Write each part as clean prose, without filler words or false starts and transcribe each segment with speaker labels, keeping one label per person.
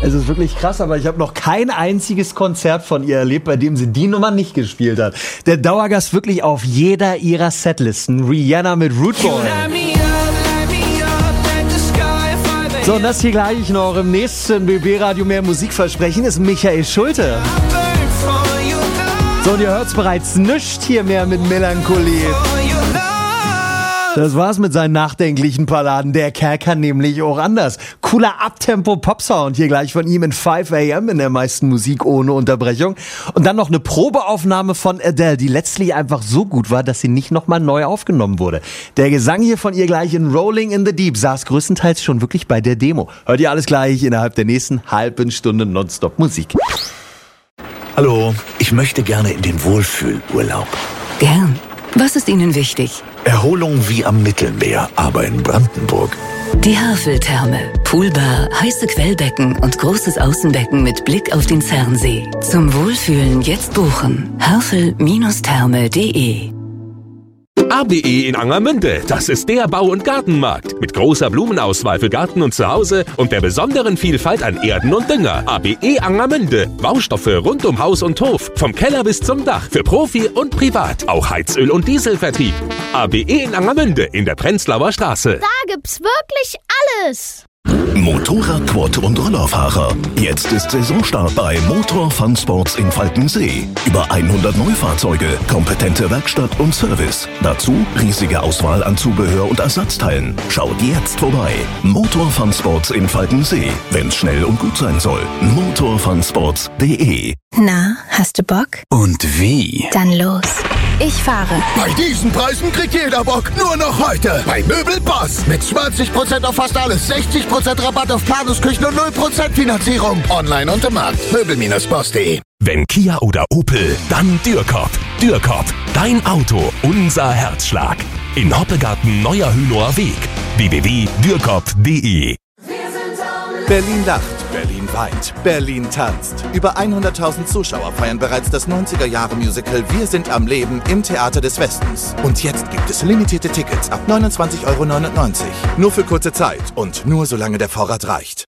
Speaker 1: Es ist wirklich krass, aber ich habe noch kein einziges Konzert von ihr erlebt, bei dem sie die Nummer nicht gespielt hat. Der Dauergast wirklich auf jeder ihrer Setlisten. Rihanna mit Root Boy. So, und das hier gleich noch im nächsten BB-Radio mehr Musikversprechen ist Michael Schulte. So, und ihr hört's bereits, nischt hier mehr mit Melancholie. Das war's mit seinen nachdenklichen Balladen. Der Kerl kann nämlich auch anders. Cooler Uptempo-Pop-Sound hier gleich von ihm in 5 AM in der meisten Musik ohne Unterbrechung. Und dann noch eine Probeaufnahme von Adele, die letztlich einfach so gut war, dass sie nicht nochmal neu aufgenommen wurde. Der Gesang hier von ihr gleich in Rolling in the Deep saß größtenteils schon wirklich bei der Demo. Hört ihr alles gleich innerhalb der nächsten halben Stunde Nonstop Musik.
Speaker 2: Hallo, ich möchte gerne in den Wohlfühlurlaub.
Speaker 3: Gern. Was ist Ihnen wichtig?
Speaker 2: Erholung wie am Mittelmeer, aber in Brandenburg.
Speaker 3: Die Havel-Therme. Poolbar, heiße Quellbecken und großes Außenbecken mit Blick auf den Zernsee. Zum Wohlfühlen jetzt buchen. havel-therme.de.
Speaker 4: ABE in Angermünde, das ist der Bau- und Gartenmarkt. Mit großer Blumenauswahl für Garten und Zuhause und der besonderen Vielfalt an Erden und Dünger. ABE Angermünde. Baustoffe rund um Haus und Hof. Vom Keller bis zum Dach. Für Profi und Privat. Auch Heizöl- und Dieselvertrieb. ABE in Angermünde in der Prenzlauer Straße.
Speaker 5: Da gibt's wirklich alles.
Speaker 2: Motorrad, Quad und Rollerfahrer. Jetzt ist Saisonstart bei Motor Fun Sports in Falkensee. Über 100 Neufahrzeuge, kompetente Werkstatt und Service. Dazu riesige Auswahl an Zubehör und Ersatzteilen. Schaut jetzt vorbei. Motor Fun Sports in Falkensee. Wenn's schnell und gut sein soll. motorfunsports.de.
Speaker 5: Na, hast du Bock?
Speaker 2: Und wie?
Speaker 5: Dann los. Ich fahre.
Speaker 6: Bei diesen Preisen kriegt jeder Bock. Nur noch heute. Bei Möbelboss. Mit 20% auf fast alles. 60% Rabatt auf Planusküchen und 0% Finanzierung. Online und im Markt. Möbel-boss.de.
Speaker 4: Wenn Kia oder Opel, dann Dürkop. Dürkop, dein Auto, unser Herzschlag. In Hoppegarten Neuer Hünower Weg. www.dürkop.de.
Speaker 7: Berlin lacht, Berlin weint, Berlin tanzt. Über 100.000 Zuschauer feiern bereits das 90er-Jahre-Musical Wir sind am Leben im Theater des Westens. Und jetzt gibt es limitierte Tickets ab 29,99 €. Nur für kurze Zeit und nur solange der Vorrat reicht.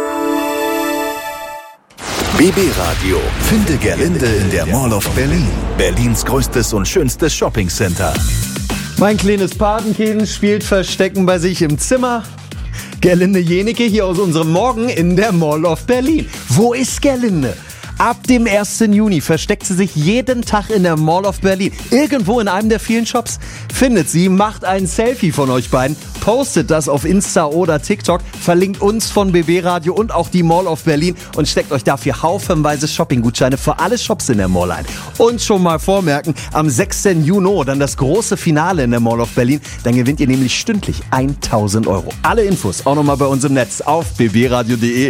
Speaker 2: BB Radio. Finde Gerlinde in der Mall of Berlin. Berlins größtes und schönstes Shoppingcenter.
Speaker 1: Mein kleines Patenkind spielt Verstecken bei sich im Zimmer. Gerlinde Jenecke hier aus unserem Morgen in der Mall of Berlin. Wo ist Gerlinde? Ab dem 1. Juni versteckt sie sich jeden Tag in der Mall of Berlin. Irgendwo in einem der vielen Shops. Findet sie, macht ein Selfie von euch beiden, postet das auf Insta oder TikTok, verlinkt uns von BB Radio und auch die Mall of Berlin und steckt euch dafür haufenweise Shoppinggutscheine für alle Shops in der Mall ein. Und schon mal vormerken, am 6. Juni dann das große Finale in der Mall of Berlin. Dann gewinnt ihr nämlich stündlich 1.000 €. Alle Infos auch nochmal bei uns im Netz auf bbradio.de.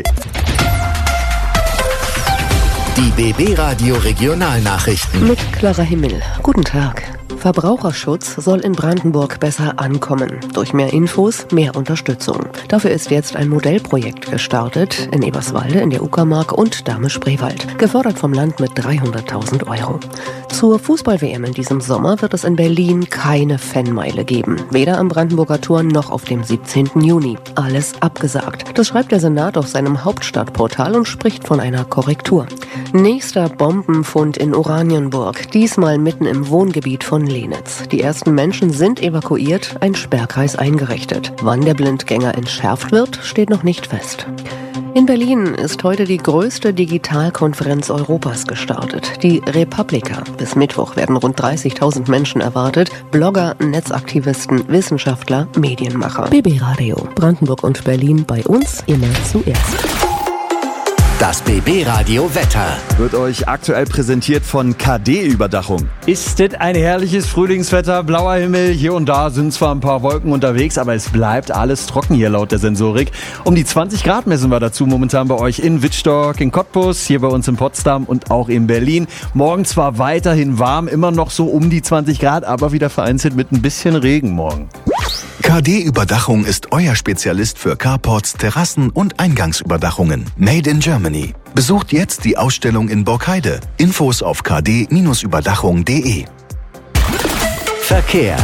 Speaker 2: Die BB Radio Regionalnachrichten.
Speaker 8: Mit Clara Himmel. Guten Tag. Verbraucherschutz soll in Brandenburg besser ankommen. Durch mehr Infos, mehr Unterstützung. Dafür ist jetzt ein Modellprojekt gestartet in Eberswalde, in der Uckermark und Dahme-Spreewald. Gefördert vom Land mit 300.000 €. Zur Fußball-WM in diesem Sommer wird es in Berlin keine Fanmeile geben. Weder am Brandenburger Tor noch auf dem 17. Juni. Alles abgesagt. Das schreibt der Senat auf seinem Hauptstadtportal und spricht von einer Korrektur. Nächster Bombenfund in Oranienburg. Diesmal mitten im Wohngebiet von Lenitz. Die ersten Menschen sind evakuiert, ein Sperrkreis eingerichtet. Wann der Blindgänger entschärft wird, steht noch nicht fest. In Berlin ist heute die größte Digitalkonferenz Europas gestartet, die Republika. Bis Mittwoch werden rund 30.000 Menschen erwartet, Blogger, Netzaktivisten, Wissenschaftler, Medienmacher. BB Radio, Brandenburg und Berlin bei uns immer zuerst.
Speaker 2: Das BB Radio Wetter
Speaker 1: wird euch aktuell präsentiert von KD-Überdachung. Ist das ein herrliches Frühlingswetter, blauer Himmel, hier und da sind zwar ein paar Wolken unterwegs, aber es bleibt alles trocken hier laut der Sensorik. Um die 20 Grad messen wir dazu momentan bei euch in Wittstock, in Cottbus, hier bei uns in Potsdam und auch in Berlin. Morgen zwar weiterhin warm, immer noch so um die 20 Grad, aber wieder vereinzelt mit ein bisschen Regen morgen.
Speaker 2: KD-Überdachung ist euer Spezialist für Carports, Terrassen und Eingangsüberdachungen. Made in Germany. Besucht jetzt die Ausstellung in Borkheide. Infos auf kd-überdachung.de. Verkehr.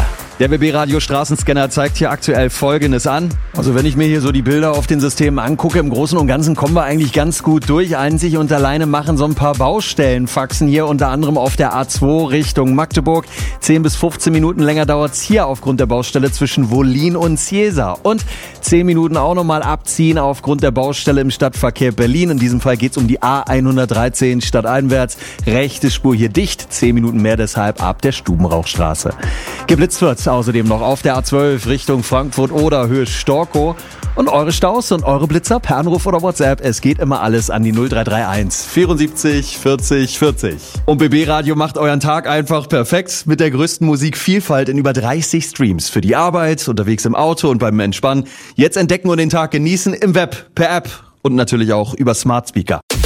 Speaker 1: Der BB Radio Straßenscanner zeigt hier aktuell Folgendes an. Also wenn ich mir hier so die Bilder auf den Systemen angucke, im Großen und Ganzen kommen wir eigentlich ganz gut durch. Einzig und alleine machen so ein paar Baustellenfaxen hier, unter anderem auf der A2 Richtung Magdeburg. 10 bis 15 Minuten länger dauert es hier aufgrund der Baustelle zwischen Wollin und Ciesa. Und 10 Minuten auch nochmal abziehen aufgrund der Baustelle im Stadtverkehr Berlin. In diesem Fall geht es um die A113 stadteinwärts. Rechte Spur hier dicht, 10 Minuten mehr deshalb ab der Stubenrauchstraße. Geblitzt wird außerdem noch auf der A12 Richtung Frankfurt oder Höhe Storkow. Und eure Staus und eure Blitzer per Anruf oder WhatsApp, es geht immer alles an die 0331 74 40 40. Und BB Radio macht euren Tag einfach perfekt mit der größten Musikvielfalt in über 30 Streams. Für die Arbeit, unterwegs im Auto und beim Entspannen. Jetzt entdecken und den Tag genießen im Web, per App und natürlich auch über Smart Speaker.